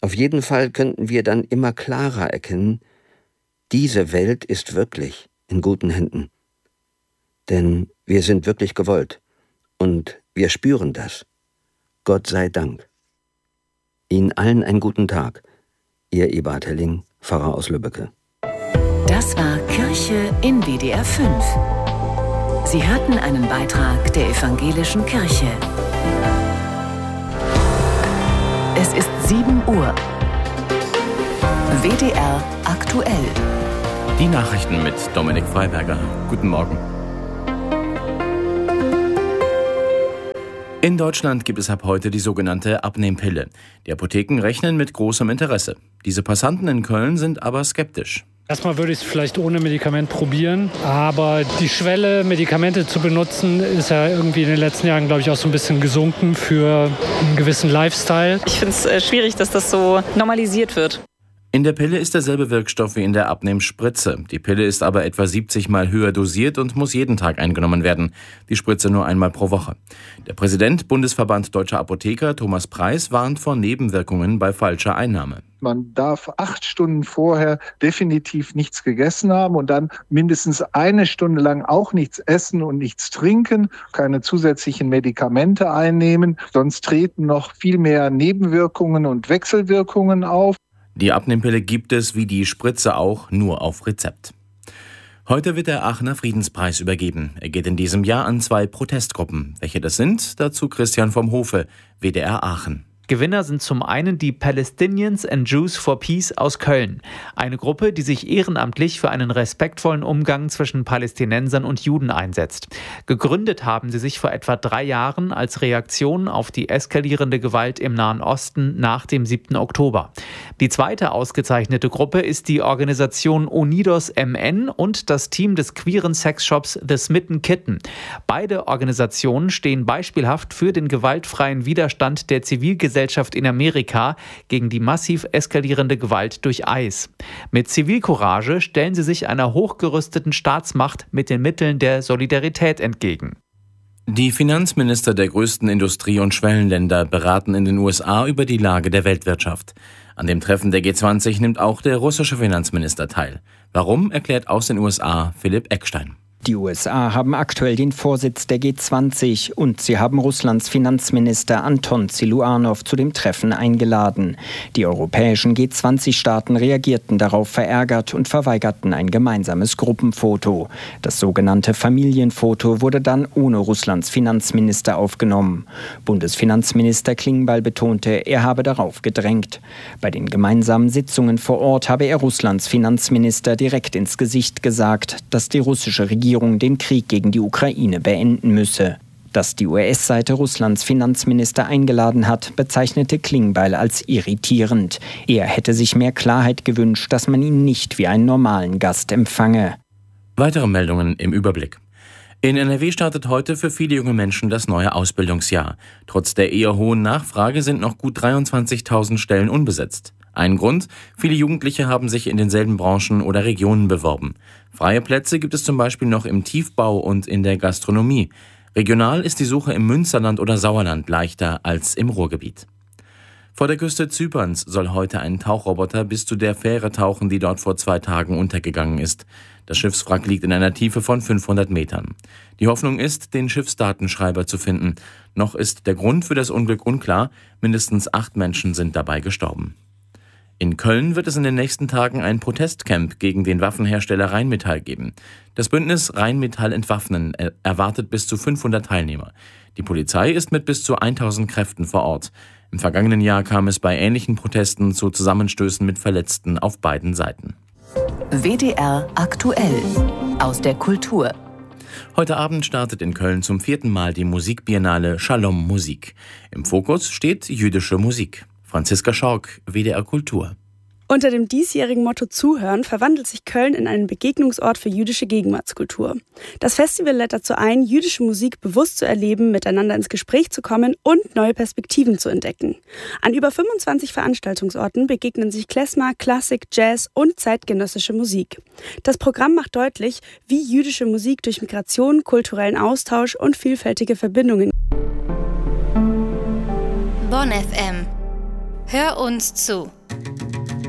Auf jeden Fall könnten wir dann immer klarer erkennen, diese Welt ist wirklich in guten Händen. Denn wir sind wirklich gewollt und wir spüren das. Gott sei Dank. Ihnen allen einen guten Tag. Ihr Eberhard Helling, Pfarrer aus Lübbecke. Das war Kirche in WDR 5. Sie hörten einen Beitrag der Evangelischen Kirche. Es ist 7 Uhr. WDR aktuell. Die Nachrichten mit Dominik Freiberger. Guten Morgen. In Deutschland gibt es ab heute die sogenannte Abnehmpille. Die Apotheken rechnen mit großem Interesse. Diese Passanten in Köln sind aber skeptisch. Erstmal würde ich es vielleicht ohne Medikament probieren, aber die Schwelle, Medikamente zu benutzen, ist ja irgendwie in den letzten Jahren, glaube ich, auch so ein bisschen gesunken für einen gewissen Lifestyle. Ich finde es schwierig, dass das so normalisiert wird. In der Pille ist derselbe Wirkstoff wie in der Abnehmspritze. Die Pille ist aber etwa 70 Mal höher dosiert und muss jeden Tag eingenommen werden. Die Spritze nur einmal pro Woche. Der Präsident Bundesverband Deutscher Apotheker, Thomas Preis, warnt vor Nebenwirkungen bei falscher Einnahme. Man darf 8 Stunden vorher definitiv nichts gegessen haben und dann mindestens 1 Stunde lang auch nichts essen und nichts trinken, keine zusätzlichen Medikamente einnehmen. Sonst treten noch viel mehr Nebenwirkungen und Wechselwirkungen auf. Die Abnehmpille gibt es, wie die Spritze auch, nur auf Rezept. Heute wird der Aachener Friedenspreis übergeben. Er geht in diesem Jahr an 2 Protestgruppen. Welche das sind? Dazu Christian vom Hofe, WDR Aachen. Gewinner sind zum einen die Palestinians and Jews for Peace aus Köln. Eine Gruppe, die sich ehrenamtlich für einen respektvollen Umgang zwischen Palästinensern und Juden einsetzt. Gegründet haben sie sich vor etwa 3 Jahren als Reaktion auf die eskalierende Gewalt im Nahen Osten nach dem 7. Oktober. Die zweite ausgezeichnete Gruppe ist die Organisation Unidos MN und das Team des queeren Sexshops The Smitten Kitten. Beide Organisationen stehen beispielhaft für den gewaltfreien Widerstand der Zivilgesellschaft in Amerika gegen die massiv eskalierende Gewalt durch ICE. Mit Zivilcourage stellen sie sich einer hochgerüsteten Staatsmacht mit den Mitteln der Solidarität entgegen. Die Finanzminister der größten Industrie- und Schwellenländer beraten in den USA über die Lage der Weltwirtschaft. An dem Treffen der G20 nimmt auch der russische Finanzminister teil. Warum, erklärt aus den USA Philipp Eckstein. Die USA haben aktuell den Vorsitz der G20 und sie haben Russlands Finanzminister Anton Siluanow zu dem Treffen eingeladen. Die europäischen G20-Staaten reagierten darauf verärgert und verweigerten ein gemeinsames Gruppenfoto. Das sogenannte Familienfoto wurde dann ohne Russlands Finanzminister aufgenommen. Bundesfinanzminister Klingbeil betonte, er habe darauf gedrängt. Bei den gemeinsamen Sitzungen vor Ort habe er Russlands Finanzminister direkt ins Gesicht gesagt, dass die russische Regierung den Krieg gegen die Ukraine beenden müsse. Dass die US-Seite Russlands Finanzminister eingeladen hat, bezeichnete Klingbeil als irritierend. Er hätte sich mehr Klarheit gewünscht, dass man ihn nicht wie einen normalen Gast empfange. Weitere Meldungen im Überblick. In NRW startet heute für viele junge Menschen das neue Ausbildungsjahr. Trotz der eher hohen Nachfrage sind noch gut 23.000 Stellen unbesetzt. Ein Grund: viele Jugendliche haben sich in denselben Branchen oder Regionen beworben. Freie Plätze gibt es zum Beispiel noch im Tiefbau und in der Gastronomie. Regional ist die Suche im Münsterland oder Sauerland leichter als im Ruhrgebiet. Vor der Küste Zyperns soll heute ein Tauchroboter bis zu der Fähre tauchen, die dort vor 2 Tagen untergegangen ist. Das Schiffswrack liegt in einer Tiefe von 500 Metern. Die Hoffnung ist, den Schiffsdatenschreiber zu finden. Noch ist der Grund für das Unglück unklar. Mindestens 8 Menschen sind dabei gestorben. In Köln wird es in den nächsten Tagen ein Protestcamp gegen den Waffenhersteller Rheinmetall geben. Das Bündnis Rheinmetall entwaffnen erwartet bis zu 500 Teilnehmer. Die Polizei ist mit bis zu 1000 Kräften vor Ort. Im vergangenen Jahr kam es bei ähnlichen Protesten zu Zusammenstößen mit Verletzten auf beiden Seiten. WDR aktuell aus der Kultur. Heute Abend startet in Köln zum 4. Mal die Musikbiennale Shalom Musik. Im Fokus steht jüdische Musik. Franziska Schork, WDR Kultur. Unter dem diesjährigen Motto Zuhören verwandelt sich Köln in einen Begegnungsort für jüdische Gegenwartskultur. Das Festival lädt dazu ein, jüdische Musik bewusst zu erleben, miteinander ins Gespräch zu kommen und neue Perspektiven zu entdecken. An über 25 Veranstaltungsorten begegnen sich Klezmer, Klassik, Jazz und zeitgenössische Musik. Das Programm macht deutlich, wie jüdische Musik durch Migration, kulturellen Austausch und vielfältige Verbindungen. Bonn FM. Hör uns zu.